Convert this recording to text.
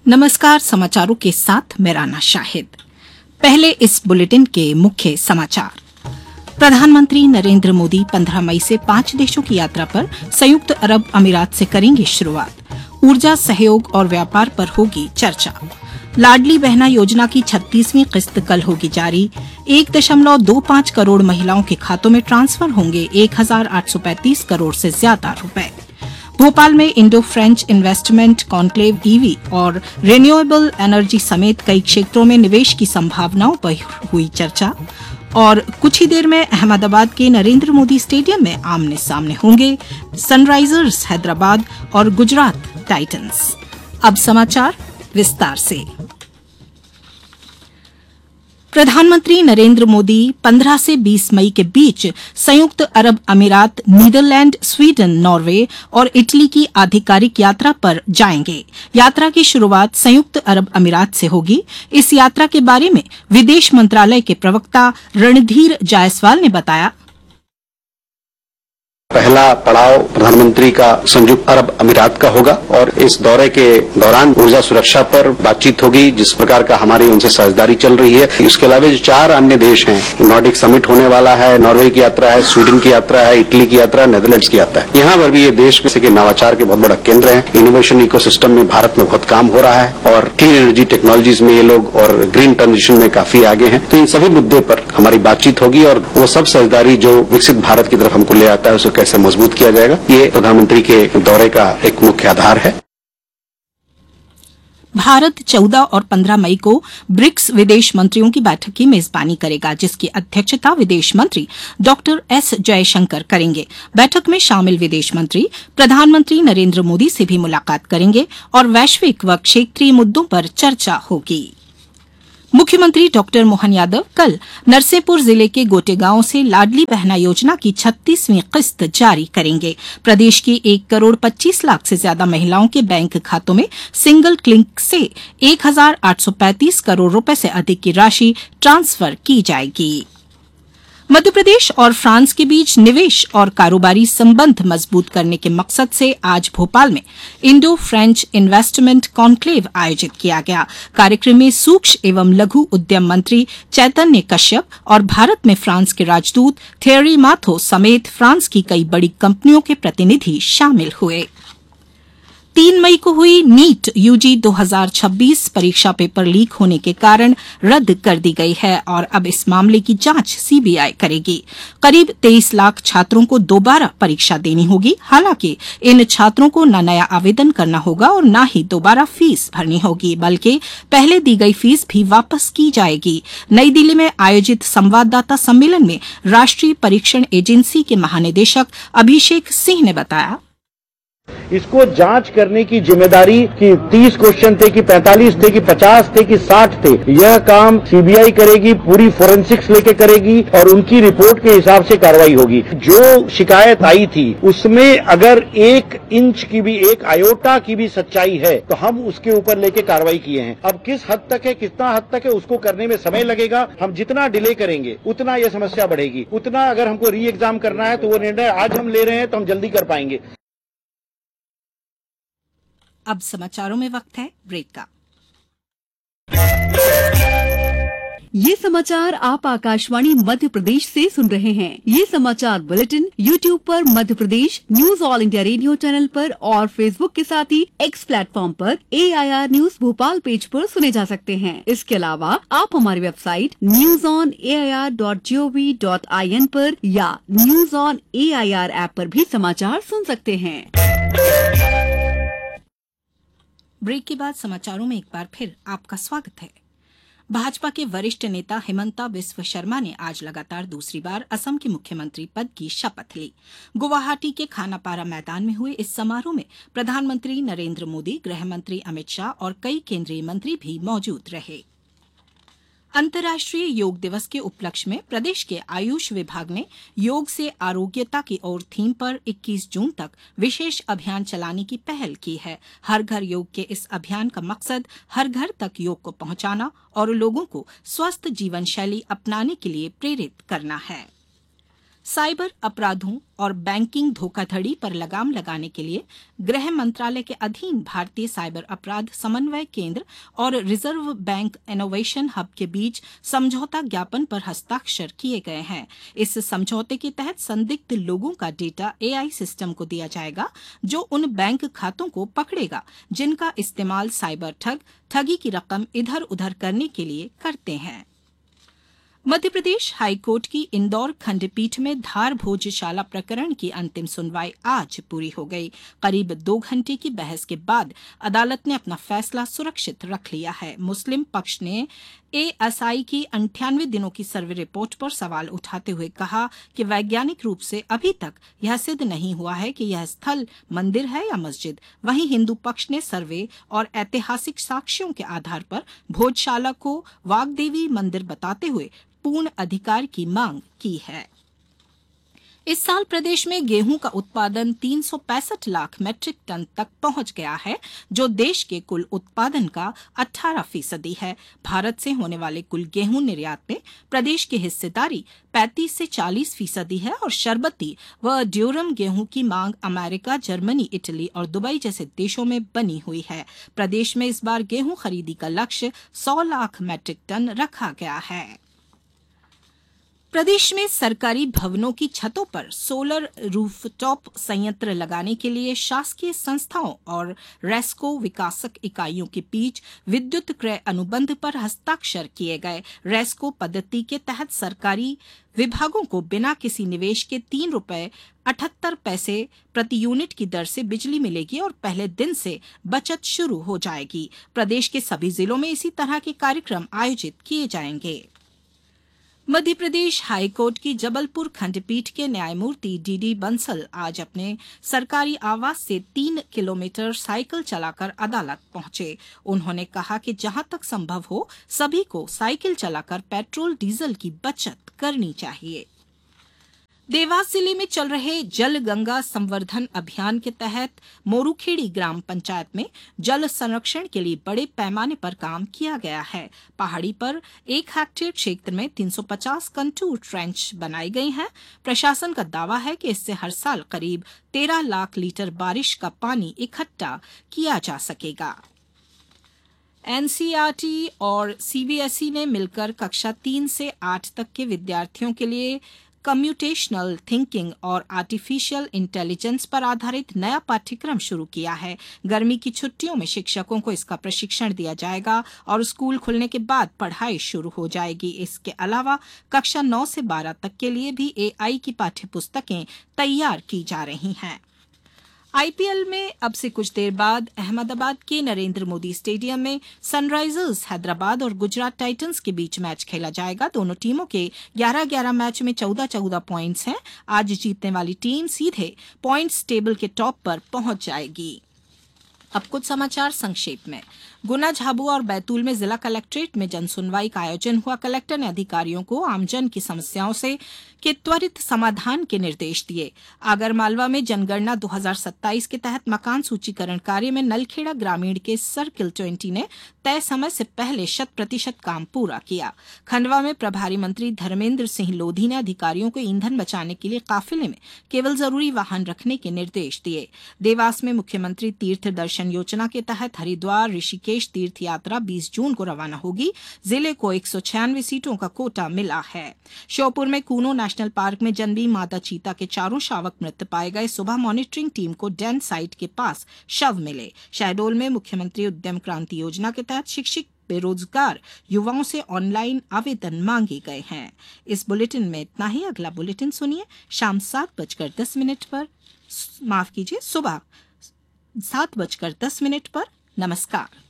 नमस्कार, समाचारों के साथ मैं राना शाहिद। पहले इस बुलेटिन के मुख्य समाचार। प्रधानमंत्री नरेंद्र मोदी 15 मई से 5 देशों की यात्रा पर संयुक्त अरब अमीरात से करेंगे शुरुआत। ऊर्जा सहयोग और व्यापार पर होगी चर्चा। लाडली बहना योजना की 36वीं किस्त कल होगी जारी। 1.25 करोड़ महिलाओं के खातों में ट्रांसफर होंगे 1835 करोड़ से ज्यादा रुपए। भोपाल में Indo French investment conclave EV और रिन्यूएबल एनर्जी समेत कई क्षेत्रों में निवेश की संभावनाओं पर हुई चर्चा। और कुछ ही देर में अहमदाबाद के नरेंद्र मोदी स्टेडियम में आमने सामने होंगे सनराइजर्स हैदराबाद और गुजरात टाइटंस। अब समाचार विस्तार से। प्रधानमंत्री नरेंद्र मोदी 15 से 20 मई के बीच संयुक्त अरब अमीरात, नीदरलैंड, स्वीडन, नॉर्वे और इटली की आधिकारिक यात्रा पर जाएंगे। यात्रा की शुरुआत संयुक्त अरब अमीरात से होगी। इस यात्रा के बारे में विदेश मंत्रालय के प्रवक्ता रणधीर जायसवाल ने बताया। पहला पड़ाव प्रधानमंत्री का संयुक्त अरब अमीरात का होगा और इस दौरे के दौरान ऊर्जा सुरक्षा पर बातचीत होगी, जिस प्रकार का हमारी उनसे साझेदारी चल रही है। इसके अलावा जो 4 अन्य देश हैं, नॉर्डिक समिट होने वाला है, नॉर्वे की यात्रा है, स्वीडन की यात्रा है, इटली की यात्रा है, नेदरलैंड्स की यात्रा है। यहाँ पर भी ये देश में से नवाचार के बहुत बड़ा केंद्र है। इनोवेशन इकोसिस्टम में भारत में बहुत काम हो रहा है और क्लीन एनर्जी टेक्नोलॉजीज में ये लोग और ग्रीन ट्रांजिशन में काफी आगे हैं। तो इन सभी मुद्दे पर हमारी बातचीत होगी और वो सब साझेदारी जो विकसित भारत की तरफ हमको ले आता है, उसे कैसे मजबूत किया जाएगा, ये प्रधानमंत्री के दौरे का एक मुख्य आधार है। भारत 14 और 15 मई को ब्रिक्स विदेश मंत्रियों की बैठक की मेजबानी करेगा, जिसकी अध्यक्षता विदेश मंत्री डॉक्टर एस जयशंकर करेंगे। बैठक में शामिल विदेश मंत्री प्रधानमंत्री नरेंद्र मोदी से भी मुलाकात करेंगे और वैश्विक व क्षेत्रीय मुद्दों पर चर्चा होगी। मुख्यमंत्री डॉक्टर मोहन यादव कल नरसिंहपुर जिले के गोटेगांव से लाडली बहना योजना की 36वीं किस्त जारी करेंगे। प्रदेश की 1 करोड़ 25 लाख से ज्यादा महिलाओं के बैंक खातों में सिंगल क्लिक से 1835 करोड़ रुपए से अधिक की राशि ट्रांसफर की जाएगी। मध्य प्रदेश और फ्रांस के बीच निवेश और कारोबारी संबंध मजबूत करने के मकसद से आज भोपाल में इंडो फ्रेंच इन्वेस्टमेंट कॉन्क्लेव आयोजित किया गया। कार्यक्रम में सूक्ष्म एवं लघु उद्यम मंत्री चैतन्य कश्यप और भारत में फ्रांस के राजदूत थियरी माथो समेत फ्रांस की कई बड़ी कंपनियों के प्रतिनिधि शामिल हुए। 3 मई को हुई नीट यूजी 2026 परीक्षा पेपर लीक होने के कारण रद्द कर दी गई है और अब इस मामले की जांच सीबीआई करेगी। करीब 23 लाख छात्रों को दोबारा परीक्षा देनी होगी। हालांकि इन छात्रों को न नया आवेदन करना होगा और न ही दोबारा फीस भरनी होगी, बल्कि पहले दी गई फीस भी वापस की जाएगी। नई दिल्ली में आयोजित संवाददाता सम्मेलन में राष्ट्रीय परीक्षण एजेंसी के महानिदेशक अभिषेक सिंह ने बताया। इसको जांच करने की जिम्मेदारी कि 30 क्वेश्चन थे कि 45 थे कि 50 थे कि 60 थे, यह काम सीबीआई करेगी, पूरी फोरेंसिक्स लेके करेगी और उनकी रिपोर्ट के हिसाब से कार्रवाई होगी। जो शिकायत आई थी उसमें अगर 1 इंच की भी, 1 आयोटा की भी सच्चाई है तो हम उसके ऊपर लेके कार्रवाई किए हैं। अब किस हद तक है, कितना हद तक है, उसको करने में समय लगेगा। हम जितना डिले करेंगे उतना यह समस्या बढ़ेगी। उतना अगर हमको री एग्जाम करना है तो वो निर्णय आज हम ले रहे हैं तो हम जल्दी कर पाएंगे। अब समाचारों में वक्त है ब्रेक का। ये समाचार आप आकाशवाणी मध्य प्रदेश से सुन रहे हैं। ये समाचार बुलेटिन YouTube पर Madhya Pradesh news all India radio channel पर और Facebook के साथ ही X प्लेटफॉर्म पर AIR न्यूज भोपाल पेज पर सुने जा सकते हैं। इसके अलावा आप हमारी वेबसाइट newsonair.gov.in पर या न्यूज ऑन AIR ऐप पर भी समाचार सुन सकते हैं। ब्रेक के बाद समाचारों में एक बार फिर आपका स्वागत है। भाजपा के वरिष्ठ नेता हिमंता बिस्व शर्मा ने आज लगातार दूसरी बार असम के मुख्यमंत्री पद की शपथ ली। गुवाहाटी के खानापारा मैदान में हुए इस समारोह में प्रधानमंत्री नरेंद्र मोदी, गृह मंत्री अमित शाह और कई केंद्रीय मंत्री भी मौजूद रहे। अंतर्राष्ट्रीय योग दिवस के उपलक्ष्य में प्रदेश के आयुष विभाग ने योग से आरोग्यता की ओर थीम पर 21 जून तक विशेष अभियान चलाने की पहल की है। हर घर योग के इस अभियान का मकसद हर घर तक योग को पहुंचाना और लोगों को स्वस्थ जीवन शैली अपनाने के लिए प्रेरित करना है। साइबर अपराधों और बैंकिंग धोखाधड़ी पर लगाम लगाने के लिए गृह मंत्रालय के अधीन भारतीय साइबर अपराध समन्वय केंद्र और रिजर्व बैंक इनोवेशन हब के बीच समझौता ज्ञापन पर हस्ताक्षर किए गए हैं। इस समझौते के तहत संदिग्ध लोगों का डेटा एआई सिस्टम को दिया जाएगा, जो उन बैंक खातों को पकड़ेगा जिनका इस्तेमाल साइबर ठगी की रकम इधर उधर करने के लिए करते हैं। मध्य प्रदेश हाईकोर्ट की इंदौर खंडपीठ में धार भोजशाला प्रकरण की अंतिम सुनवाई आज पूरी हो गई। करीब 2 घंटे की बहस के बाद अदालत ने अपना फैसला सुरक्षित रख लिया है। मुस्लिम पक्ष ने एएसआई की 98 दिनों की सर्वे रिपोर्ट पर सवाल उठाते हुए कहा कि वैज्ञानिक रूप से अभी तक यह सिद्ध नहीं हुआ है कि यह स्थल मंदिर है या मस्जिद। वहीं हिंदू पक्ष ने सर्वे और ऐतिहासिक साक्ष्यों के आधार पर भोजशाला को वाग्देवी मंदिर बताते हुए पूर्ण अधिकार की मांग की है। इस साल प्रदेश में गेहूं का उत्पादन 365 लाख मैट्रिक टन तक पहुंच गया है, जो देश के कुल उत्पादन का 18% है। भारत से होने वाले कुल गेहूं निर्यात में प्रदेश की हिस्सेदारी 35 से 40% है और शरबती व ड्यूरम गेहूं की मांग अमेरिका, जर्मनी, इटली और दुबई जैसे देशों में बनी हुई है। प्रदेश में इस बार गेहूं खरीदी का लक्ष्य 100 लाख मैट्रिक टन रखा गया है। प्रदेश में सरकारी भवनों की छतों पर सोलर रूफटॉप संयंत्र लगाने के लिए शासकीय संस्थाओं और रेस्को विकासक इकाइयों के बीच विद्युत क्रय अनुबंध पर हस्ताक्षर किए गए। रेस्को पद्धति के तहत सरकारी विभागों को बिना किसी निवेश के ₹3.78 प्रति यूनिट की दर से बिजली मिलेगी और पहले दिन से बचत शुरू हो जाएगी। प्रदेश के सभी जिलों में इसी तरह के कार्यक्रम आयोजित किए जाएंगे। मध्य प्रदेश हाईकोर्ट की जबलपुर खंडपीठ के न्यायमूर्ति डीडी बंसल आज अपने सरकारी आवास से 3 किलोमीटर साइकिल चलाकर अदालत पहुंचे। उन्होंने कहा कि जहां तक संभव हो सभी को साइकिल चलाकर पेट्रोल डीजल की बचत करनी चाहिए। देवास जिले में चल रहे जल गंगा संवर्धन अभियान के तहत मोरूखेड़ी ग्राम पंचायत में जल संरक्षण के लिए बड़े पैमाने पर काम किया गया है। पहाड़ी पर 1 हेक्टेयर क्षेत्र में 350 कंटूर ट्रेंच बनाई गई हैं। प्रशासन का दावा है कि इससे हर साल करीब 13 लाख लीटर बारिश का पानी इकट्ठा किया जा सकेगा। एनसीईआरटी और सीबीएसई ने मिलकर कक्षा 3 से 8 तक के विद्यार्थियों के लिए कम्प्यूटेशनल थिंकिंग और आर्टिफिशियल इंटेलिजेंस पर आधारित नया पाठ्यक्रम शुरू किया है। गर्मी की छुट्टियों में शिक्षकों को इसका प्रशिक्षण दिया जाएगा और स्कूल खुलने के बाद पढ़ाई शुरू हो जाएगी। इसके अलावा कक्षा 9 से 12 तक के लिए भी एआई की पाठ्यपुस्तकें तैयार की जा रही हैं। आईपीएल में अब से कुछ देर बाद अहमदाबाद के नरेंद्र मोदी स्टेडियम में सनराइजर्स हैदराबाद और गुजरात टाइटंस के बीच मैच खेला जाएगा। दोनों टीमों के 11-11 मैच में 14-14 पॉइंट्स हैं। आज जीतने वाली टीम सीधे पॉइंट्स टेबल के टॉप पर पहुंच जाएगी। अब कुछ समाचार संक्षेप में। गुना, झाबुआ और बैतूल में जिला कलेक्ट्रेट में जनसुनवाई का आयोजन हुआ। कलेक्टर ने अधिकारियों को आमजन की समस्याओं के त्वरित समाधान के निर्देश दिए। आगरमालवा में जनगणना 2027 के तहत मकान सूचीकरण कार्य में नलखेड़ा ग्रामीण के सर्किल 20 ने तय समय से पहले 100% काम पूरा किया। खंडवा में प्रभारी मंत्री धर्मेंद्र सिंह लोधी ने अधिकारियों को ईंधन बचाने के लिए काफिले में केवल जरूरी वाहन रखने के निर्देश दिए। देवास में मुख्यमंत्री तीर्थ दर्शन योजना के तहत हरिद्वार ऋषिकेश तीर्थ यात्रा 20 जून को रवाना होगी। जिले को 196 सीटों का कोटा मिला है। श्योपुर में कूनो नेशनल पार्क में जन्मी मादा चीता के 4 शावक मृत पाए गए। सुबह मॉनिटरिंग टीम को डैन साइट के पास शव मिले। शहडोल में मुख्यमंत्री उद्यम क्रांति योजना के तहत शिक्षित बेरोजगार युवाओं से ऑनलाइन आवेदन मांगे गए हैं। इस बुलेटिन में इतना ही। अगला बुलेटिन सुनिए शाम 7:10 पर, सुबह 7:10 पर। नमस्कार।